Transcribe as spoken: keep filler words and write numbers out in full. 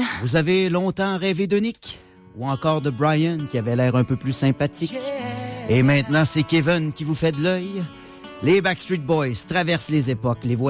Vous avez longtemps rêvé de Nick? Ou encore de Brian, qui avait l'air un peu plus sympathique? Et maintenant, c'est Kevin qui vous fait de l'œil? Les Backstreet Boys traversent les époques, les voix